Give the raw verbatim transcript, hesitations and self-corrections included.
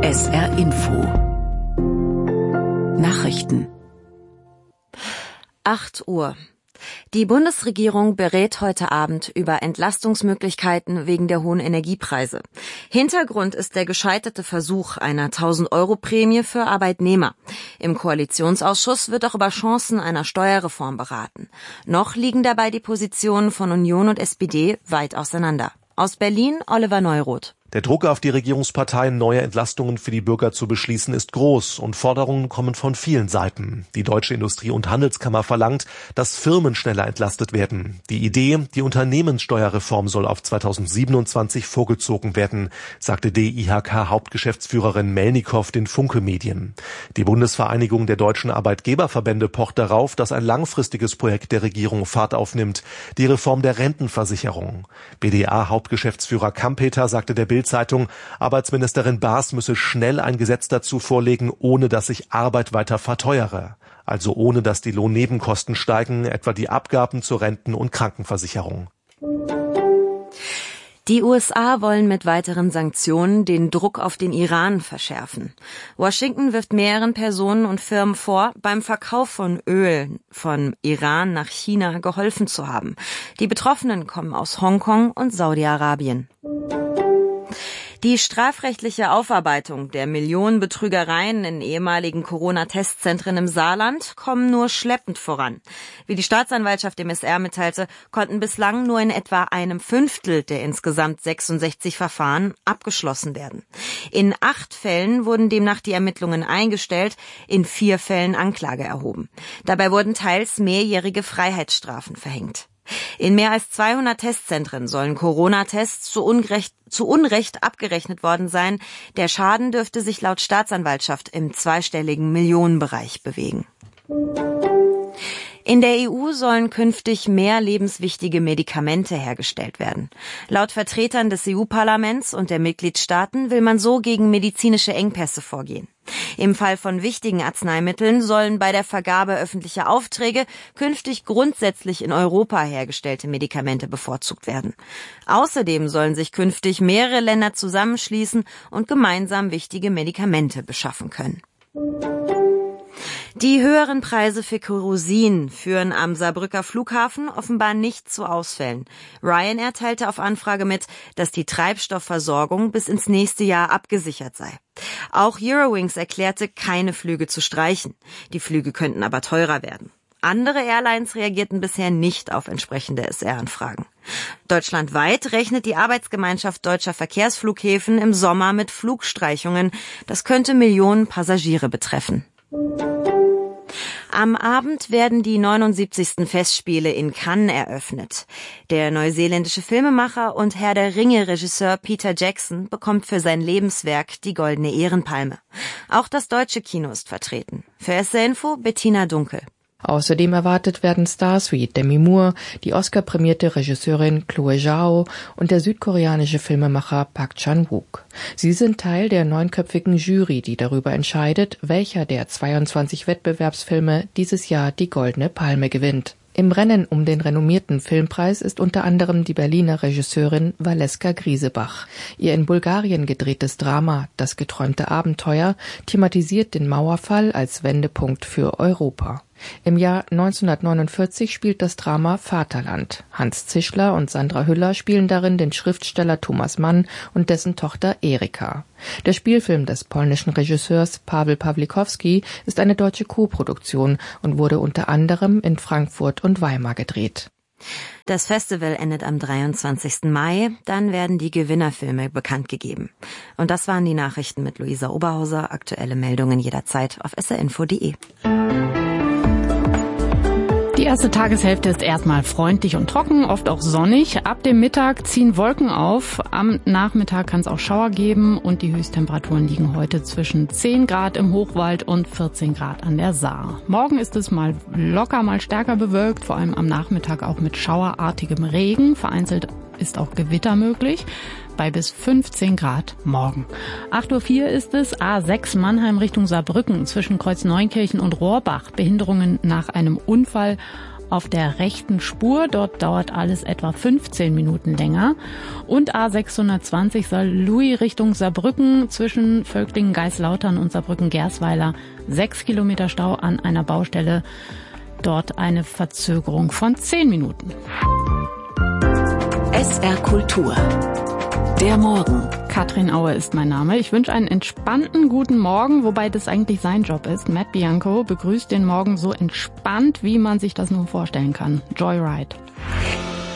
S R Info Nachrichten. acht Uhr. Die Bundesregierung berät heute Abend über Entlastungsmöglichkeiten wegen der hohen Energiepreise. Hintergrund ist der gescheiterte Versuch einer tausend-Euro-Prämie für Arbeitnehmer. Im Koalitionsausschuss wird auch über Chancen einer Steuerreform beraten. Noch liegen dabei die Positionen von Union und S P D weit auseinander. Aus Berlin, Oliver Neuroth. Der Druck auf die Regierungsparteien, neue Entlastungen für die Bürger zu beschließen, ist groß und Forderungen kommen von vielen Seiten. Die Deutsche Industrie- und Handelskammer verlangt, dass Firmen schneller entlastet werden. Die Idee, die Unternehmenssteuerreform soll auf zweitausendsiebenundzwanzig vorgezogen werden, sagte D I H K-Hauptgeschäftsführerin Melnikow den Funke Medien. Die Bundesvereinigung der deutschen Arbeitgeberverbände pocht darauf, dass ein langfristiges Projekt der Regierung Fahrt aufnimmt, die Reform der Rentenversicherung. B D A-Hauptgeschäftsführer Kampeter sagte der Bild-Zeitung, Arbeitsministerin Baas müsse schnell ein Gesetz dazu vorlegen, ohne dass sich Arbeit weiter verteuere. Also ohne dass die Lohnnebenkosten steigen, etwa die Abgaben zur Renten- und Krankenversicherung. Die U S A wollen mit weiteren Sanktionen den Druck auf den Iran verschärfen. Washington wirft mehreren Personen und Firmen vor, beim Verkauf von Öl von Iran nach China geholfen zu haben. Die Betroffenen kommen aus Hongkong und Saudi-Arabien. Die strafrechtliche Aufarbeitung der Millionen Betrügereien in ehemaligen Corona-Testzentren im Saarland kommen nur schleppend voran. Wie die Staatsanwaltschaft dem S R mitteilte, konnten bislang nur in etwa einem Fünftel der insgesamt sechsundsechzig Verfahren abgeschlossen werden. In acht Fällen wurden demnach die Ermittlungen eingestellt, in vier Fällen Anklage erhoben. Dabei wurden teils mehrjährige Freiheitsstrafen verhängt. In mehr als zweihundert Testzentren sollen Corona-Tests zu Unrecht, zu Unrecht abgerechnet worden sein. Der Schaden dürfte sich laut Staatsanwaltschaft im zweistelligen Millionenbereich bewegen. In der E U sollen künftig mehr lebenswichtige Medikamente hergestellt werden. Laut Vertretern des E U-Parlaments und der Mitgliedstaaten will man so gegen medizinische Engpässe vorgehen. Im Fall von wichtigen Arzneimitteln sollen bei der Vergabe öffentlicher Aufträge künftig grundsätzlich in Europa hergestellte Medikamente bevorzugt werden. Außerdem sollen sich künftig mehrere Länder zusammenschließen und gemeinsam wichtige Medikamente beschaffen können. Die höheren Preise für Kerosin führen am Saarbrücker Flughafen offenbar nicht zu Ausfällen. Ryanair teilte auf Anfrage mit, dass die Treibstoffversorgung bis ins nächste Jahr abgesichert sei. Auch Eurowings erklärte, keine Flüge zu streichen. Die Flüge könnten aber teurer werden. Andere Airlines reagierten bisher nicht auf entsprechende S R-Anfragen. Deutschlandweit rechnet die Arbeitsgemeinschaft deutscher Verkehrsflughäfen im Sommer mit Flugstreichungen. Das könnte Millionen Passagiere betreffen. Am Abend werden die neunundsiebzigsten Festspiele in Cannes eröffnet. Der neuseeländische Filmemacher und Herr der Ringe-Regisseur Peter Jackson bekommt für sein Lebenswerk die Goldene Ehrenpalme. Auch das deutsche Kino ist vertreten. Für S R Info Bettina Dunkel. Außerdem erwartet werden Stars wie Demi Moore, die Oscar-prämierte Regisseurin Chloe Zhao und der südkoreanische Filmemacher Park Chan-wook. Sie sind Teil der neunköpfigen Jury, die darüber entscheidet, welcher der zweiundzwanzig Wettbewerbsfilme dieses Jahr die Goldene Palme gewinnt. Im Rennen um den renommierten Filmpreis ist unter anderem die Berliner Regisseurin Valeska Griesebach. Ihr in Bulgarien gedrehtes Drama »Das geträumte Abenteuer« thematisiert den Mauerfall als Wendepunkt für Europa. Im Jahr neunzehnhundertneunundvierzig spielt das Drama Vaterland. Hans Zischler und Sandra Hüller spielen darin den Schriftsteller Thomas Mann und dessen Tochter Erika. Der Spielfilm des polnischen Regisseurs Paweł Pawlikowski ist eine deutsche Co-Produktion und wurde unter anderem in Frankfurt und Weimar gedreht. Das Festival endet am dreiundzwanzigsten Mai, dann werden die Gewinnerfilme bekannt gegeben. Und das waren die Nachrichten mit Luisa Oberhauser. Aktuelle Meldungen jederzeit auf s r info punkt de. Die erste Tageshälfte ist erstmal freundlich und trocken, oft auch sonnig. Ab dem Mittag ziehen Wolken auf. Am Nachmittag kann es auch Schauer geben und die Höchsttemperaturen liegen heute zwischen zehn Grad im Hochwald und vierzehn Grad an der Saar. Morgen ist es mal locker, mal stärker bewölkt, vor allem am Nachmittag auch mit schauerartigem Regen. Vereinzelt ist auch Gewitter möglich. Bei bis fünfzehn Grad morgen. acht Uhr vier ist es, A sechs Mannheim Richtung Saarbrücken zwischen Kreuzneunkirchen und Rohrbach. Behinderungen nach einem Unfall auf der rechten Spur. Dort dauert alles etwa fünfzehn Minuten länger. Und A sechshundertzwanzig Sankt Louis Richtung Saarbrücken zwischen Völklingen, Geislautern und Saarbrücken-Gersweiler. Sechs Kilometer Stau an einer Baustelle. Dort eine Verzögerung von zehn Minuten. S R Kultur. Der Morgen. Katrin Aue ist mein Name. Ich wünsche einen entspannten guten Morgen, wobei das eigentlich sein Job ist. Matt Bianco begrüßt den Morgen so entspannt, wie man sich das nur vorstellen kann. Joyride.